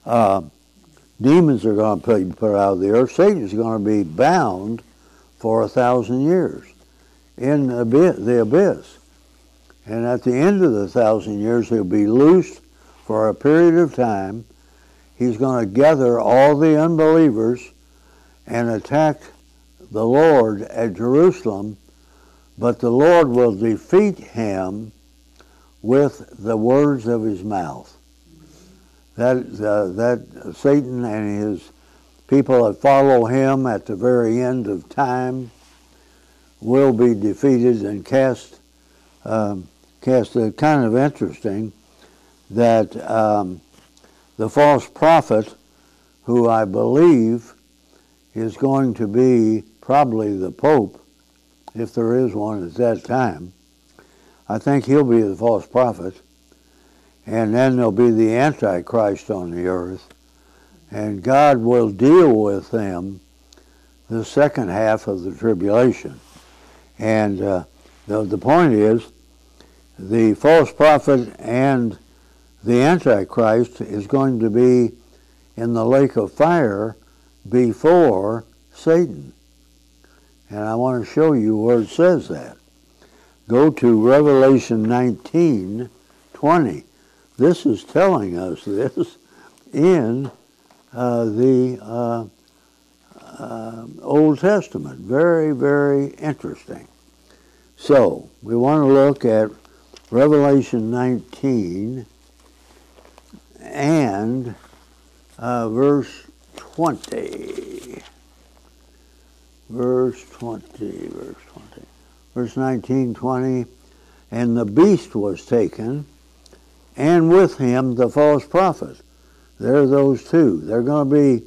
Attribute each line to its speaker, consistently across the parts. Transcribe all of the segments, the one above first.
Speaker 1: Uh, demons are going to be put out of the earth. Satan's going to be bound for 1,000 years in the abyss. And at the end of the 1,000 years, he'll be loosed for a period of time. He's going to gather all the unbelievers and attack the Lord at Jerusalem, but the Lord will defeat him with the words of his mouth. That Satan and his people that follow him at the very end of time will be defeated and cast. Kind of interesting that the false prophet, who I believe is going to be probably the Pope, if there is one at that time, I think he'll be the false prophet. And then there'll be the Antichrist on the earth. And God will deal with them the second half of the tribulation. And the point is, the false prophet and the Antichrist is going to be in the lake of fire before Satan. And I want to show you where it says that. Go to Revelation 19:20. This is telling us this in the Old Testament. Very, very interesting. So, we want to look at Revelation 19 and verse 20. Verse 19, 20. And the beast was taken, and with him the false prophet. There are those two. They're going to be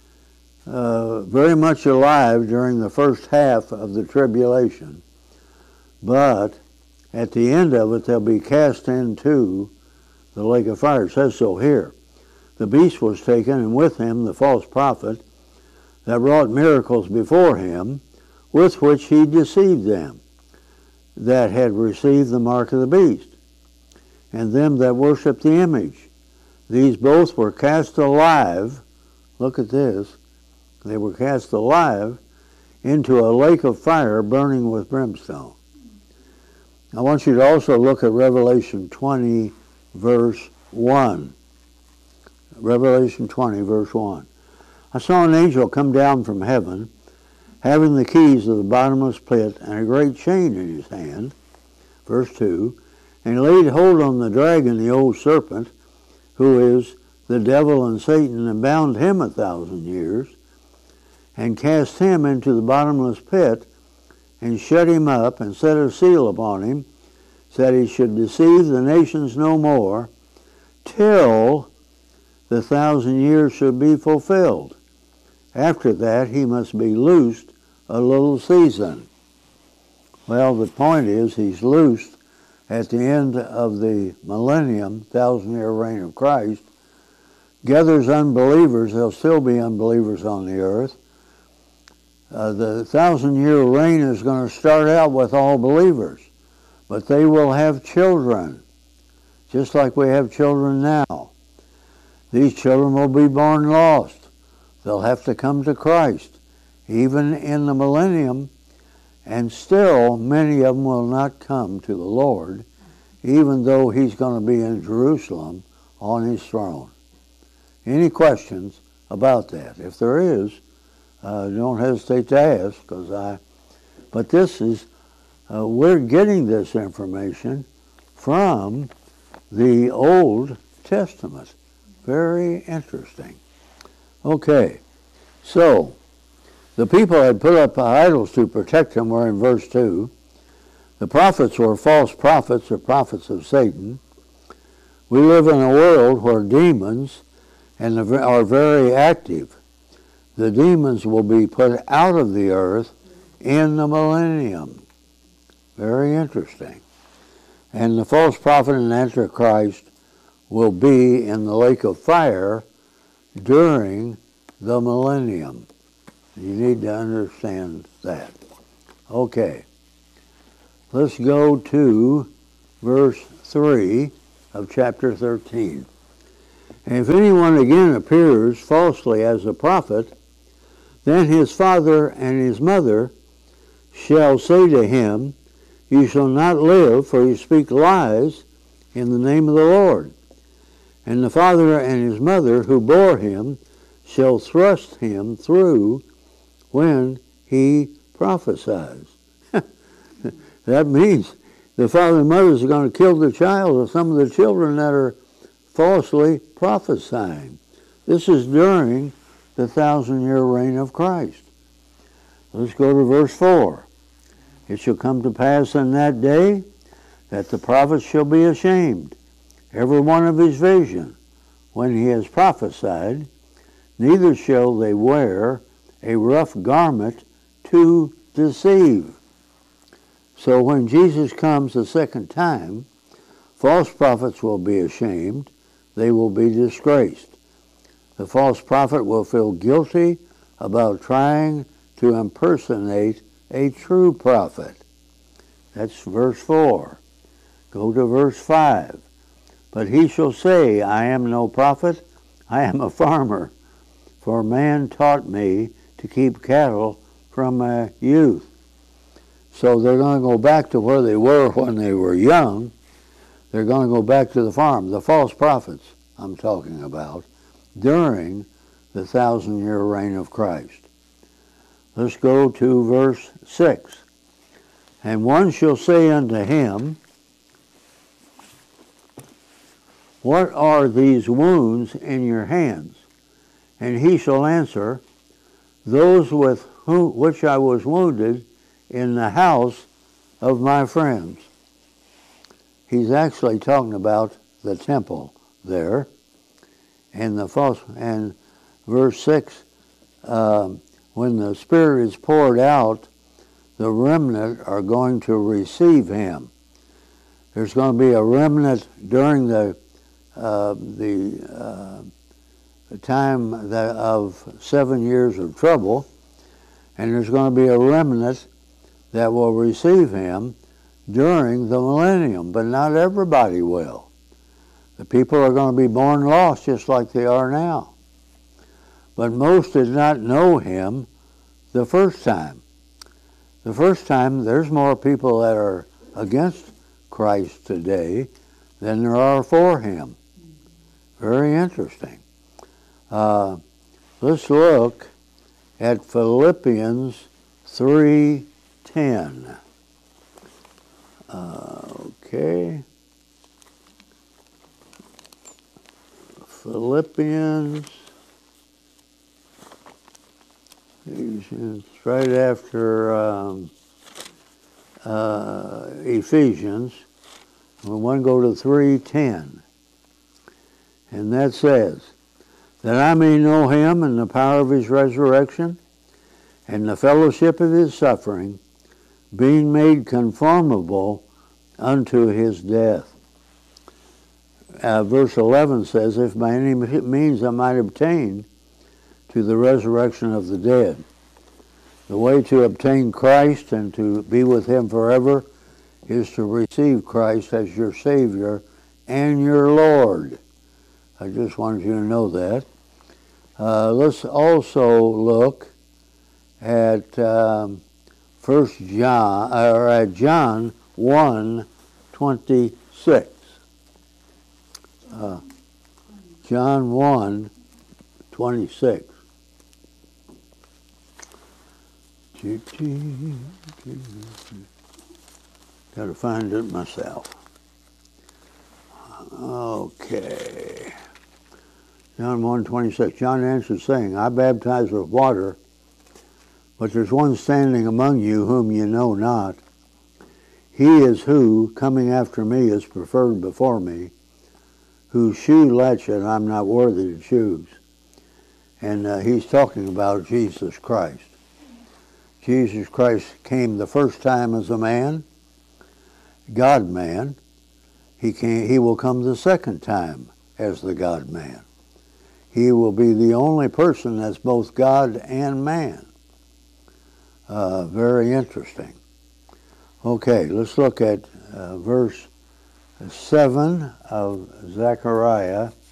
Speaker 1: very much alive during the first half of the tribulation. But at the end of it, they'll be cast into the lake of fire. It says so here. The beast was taken, and with him the false prophet that wrought miracles before him, with which he deceived them that had received the mark of the beast, and them that worshipped the image. These both were cast alive. Look at this. They were cast alive into a lake of fire burning with brimstone. I want you to also look at Revelation 20, verse 1. Revelation 20, verse 1. I saw an angel come down from heaven, having the keys of the bottomless pit and a great chain in his hand. Verse 2. And he laid hold on the dragon, the old serpent, who is the devil and Satan, and bound him 1,000 years, and cast him into the bottomless pit, and shut him up, and set a seal upon him, so that he should deceive the nations no more, till the 1,000 years should be fulfilled. After that, he must be loosed a little season. Well, the point is, he's loosed at the end of the millennium, 1,000-year reign of Christ, gathers unbelievers. There'll still be unbelievers on the earth. The 1,000-year reign is going to start out with all believers, but they will have children, just like we have children now. These children will be born lost. They'll have to come to Christ, even in the millennium, and still many of them will not come to the Lord, even though he's going to be in Jerusalem on his throne. Any questions about that? If there is, don't hesitate to ask, but this is, we're getting this information from the Old Testament. Very interesting. Okay, so the people had put up idols to protect them. We're in verse 2. The prophets were false prophets, or prophets of Satan. We live in a world where demons are very active. The demons will be put out of the earth in the millennium. Very interesting. And the false prophet and Antichrist will be in the lake of fire during the millennium. You need to understand that. Okay. Let's go to verse 3 of chapter 13. And if anyone again appears falsely as a prophet, then his father and his mother shall say to him, You shall not live, for you speak lies in the name of the Lord. And the father and his mother who bore him shall thrust him through when he prophesies. That means the father and mother are going to kill the child or some of the children that are falsely prophesying. This is during the 1,000-year reign of Christ. Let's go to verse 4. It shall come to pass in that day that the prophet shall be ashamed, every one of his vision, when he has prophesied, neither shall they wear a rough garment to deceive. So when Jesus comes the second time, false prophets will be ashamed. They will be disgraced. The false prophet will feel guilty about trying to impersonate a true prophet. That's verse 4. Go to verse 5. But he shall say, I am no prophet, I am a farmer. For a man taught me to keep cattle from my youth. So they're going to go back to where they were when they were young. They're going to go back to the farm. The false prophets I'm talking about during the 1,000-year reign of Christ. Let's go to verse 6. And one shall say unto him, What are these wounds in your hands? And he shall answer, Those with which I was wounded in the house of my friends. He's actually talking about the temple there. And verse 6, when the Spirit is poured out, the remnant are going to receive him. There's going to be a remnant during the time of 7 years of trouble, and there's going to be a remnant that will receive him during the millennium, but not everybody will. The people are going to be born lost just like they are now. But most did not know him the first time. The first time, there's more people that are against Christ today than there are for him. Very interesting. Let's look at Philippians 3:10. Okay. Philippians, it's right after Ephesians. We want to go to 3:10. And that says, that I may know him and the power of his resurrection and the fellowship of his suffering, being made conformable unto his death. Verse 11 says, if by any means I might obtain to the resurrection of the dead. The way to obtain Christ and to be with him forever is to receive Christ as your Savior and your Lord. I just wanted you to know that. Let's also look at John 1:26. John 1:26. Got to find it myself. Okay. John 1:26. John answered, saying, I baptize with water, but there's one standing among you whom you know not. He is who, coming after me, is preferred before me, whose shoe latchet I'm not worthy to choose. And he's talking about Jesus Christ. Jesus Christ came the first time as a man, God-man. He will come the second time as the God-man. He will be the only person that's both God and man. Very interesting. Okay, let's look at verse 7 of Zechariah